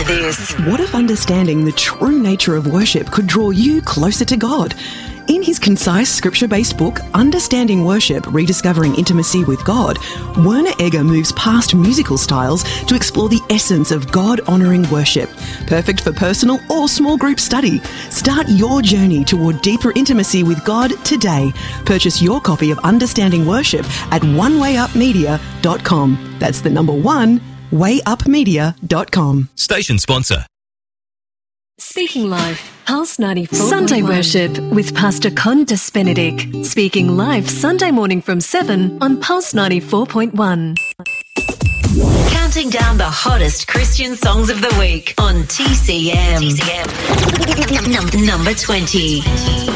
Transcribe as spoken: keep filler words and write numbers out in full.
this. What if understanding the true nature of worship could draw you closer to God? In his concise scripture-based book, Understanding Worship, Rediscovering Intimacy with God, Werner Egger moves past musical styles to explore the essence of God-honouring worship. Perfect for personal or small group study. Start your journey toward deeper intimacy with God today. Purchase your copy of Understanding Worship at one way up media dot com. That's the number one, way up media dot com. Station sponsor. Speaking Life, Pulse ninety-four. Sunday Worship with Pastor Condas Benedict. Speaking live Sunday morning from seven on Pulse ninety-four point one. Counting down the hottest Christian songs of the week on T C M. T C M. Number twenty.